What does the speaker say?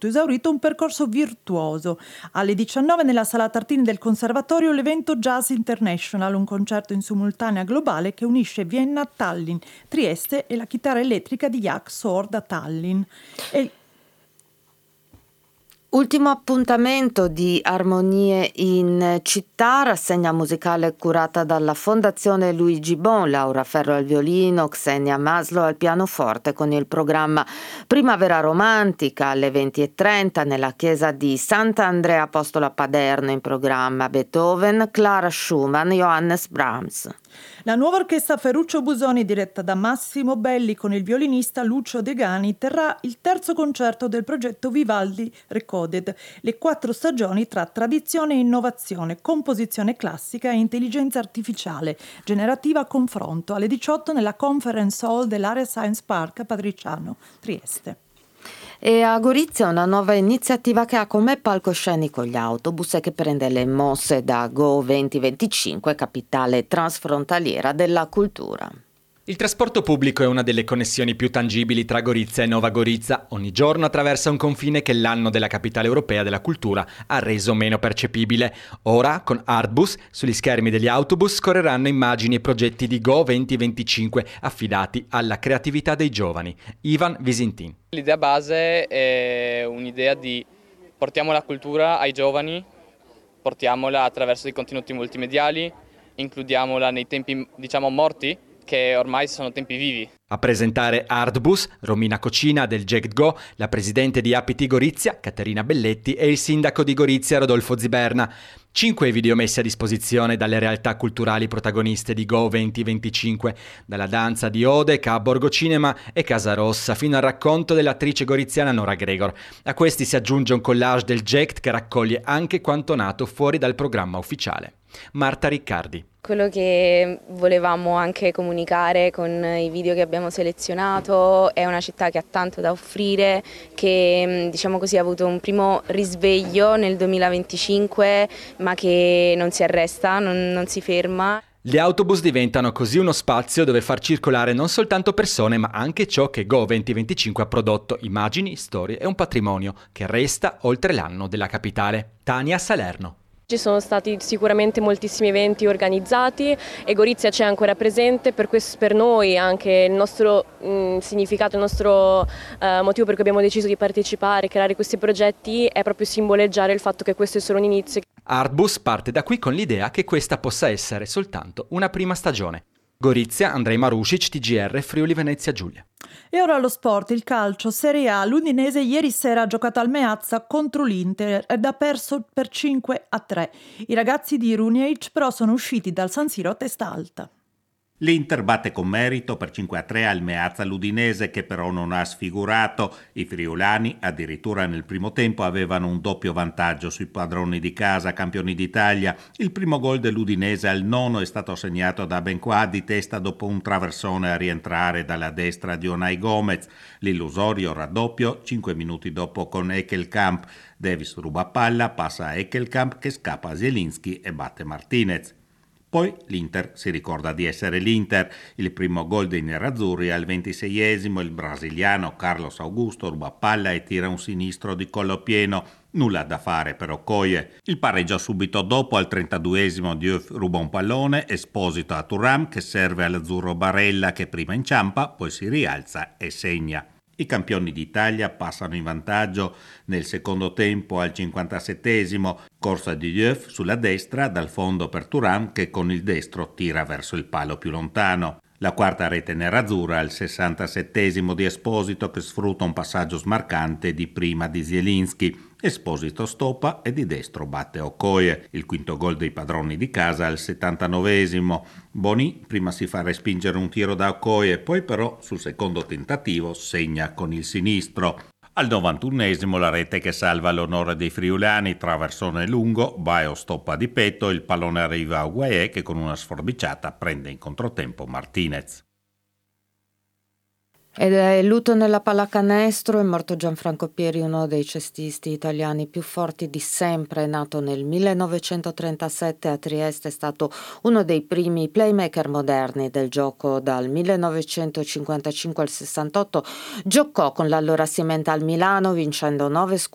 molto esaurito, un percorso virtuoso. Alle 19 nella Sala Tartini del Conservatorio l'evento Jazz International, un concerto in simultanea globale che unisce Vienna, Tallinn, Trieste e la chitarra elettrica di Jak Soor da Tallinn. Ultimo appuntamento di Armonie in città, rassegna musicale curata dalla Fondazione Luigi Bon, Laura Ferro al violino, Xenia Maslo al pianoforte, con il programma Primavera Romantica alle 20:30 nella chiesa di Sant'Andrea Apostolo a Paderno, in programma Beethoven, Clara Schumann, Johannes Brahms. La nuova orchestra Ferruccio Busoni, diretta da Massimo Belli con il violinista Lucio Degani, terrà il terzo concerto del progetto Vivaldi Recorded, le 4 stagioni tra tradizione e innovazione, composizione classica e intelligenza artificiale, generativa a confronto, alle 18 nella Conference Hall dell'Area Science Park a Padriciano, Trieste. E a Gorizia una nuova iniziativa che ha come palcoscenico gli autobus e che prende le mosse da Go 2025, capitale transfrontaliera della cultura. Il trasporto pubblico è una delle connessioni più tangibili tra Gorizia e Nova Gorica. Ogni giorno attraversa un confine che l'anno della capitale europea della cultura ha reso meno percepibile. Ora, con Artbus, sugli schermi degli autobus scorreranno immagini e progetti di Go 2025 affidati alla creatività dei giovani. Ivan Visintin. L'idea base è un'idea di portiamo la cultura ai giovani, portiamola attraverso dei contenuti multimediali, includiamola nei tempi, morti, che ormai sono tempi vivi. A presentare Artbus, Romina Cocina del Jagged Go, la presidente di APT Gorizia, Caterina Belletti, e il sindaco di Gorizia, Rodolfo Ziberna. 5 video messi a disposizione dalle realtà culturali protagoniste di Go 2025, dalla danza di Odek a Borgo Cinema e Casa Rossa, fino al racconto dell'attrice goriziana Nora Gregor. A questi si aggiunge un collage del Jagged che raccoglie anche quanto nato fuori dal programma ufficiale. Marta Riccardi. Quello che volevamo anche comunicare con i video che abbiamo selezionato è una città che ha tanto da offrire, che ha avuto un primo risveglio nel 2025, ma che non si arresta, non si ferma. Gli autobus diventano così uno spazio dove far circolare non soltanto persone, ma anche ciò che Go 2025 ha prodotto: immagini, storie e un patrimonio che resta oltre l'anno della capitale. Tania Salerno. Ci sono stati sicuramente moltissimi eventi organizzati e Gorizia c'è ancora presente, per noi anche il nostro significato, il nostro motivo per cui abbiamo deciso di partecipare, creare questi progetti è proprio simboleggiare il fatto che questo è solo un inizio. Artbus parte da qui con l'idea che questa possa essere soltanto una prima stagione. Gorizia, Andrei Marusic, TGR, Friuli Venezia Giulia. E ora lo sport, il calcio, Serie A. L'Udinese ieri sera ha giocato al Meazza contro l'Inter ed ha perso per 5-3. I ragazzi di Runic però sono usciti dal San Siro a testa alta. L'Inter batte con merito per 5-3 al Meazza l'Udinese, che però non ha sfigurato. I friulani addirittura nel primo tempo avevano un doppio vantaggio sui padroni di casa, campioni d'Italia. Il primo gol dell'Udinese al 9° è stato segnato da Benquà di testa dopo un traversone a rientrare dalla destra di Onai Gomez. L'illusorio raddoppio 5 minuti dopo con Ekelkamp. Davis ruba palla, passa a Ekelkamp che scappa a Zielinski e batte Martinez. Poi l'Inter si ricorda di essere l'Inter. Il primo gol dei nerazzurri al 26esimo, il brasiliano Carlos Augusto ruba palla e tira un sinistro di collo pieno. Nulla da fare per Okoye. Il pareggio subito dopo al 32esimo, Diouf ruba un pallone, Esposito a Thuram che serve all'azzurro Barella che prima inciampa, poi si rialza e segna. I campioni d'Italia passano in vantaggio nel secondo tempo al 57esimo, corsa di Diouf sulla destra dal fondo per Thuram che con il destro tira verso il palo più lontano. La quarta rete nerazzurra al 67esimo di Esposito che sfrutta un passaggio smarcante di prima di Zielinski. Esposito stoppa e di destro batte Okoye. Il quinto gol dei padroni di casa al 79esimo. Boni prima si fa respingere un tiro da Okoye, poi però sul secondo tentativo segna con il sinistro. Al 91esimo la rete che salva l'onore dei friulani, traversone lungo, Baio stoppa di petto, il pallone arriva a Guaye che con una sforbiciata prende in controtempo Martinez. Ed è lutto nella pallacanestro, è morto Gianfranco Pieri, uno dei cestisti italiani più forti di sempre, nato nel 1937 a Trieste, è stato uno dei primi playmaker moderni del gioco dal 1955 al 68, giocò con l'allora Simmental Milano vincendo 9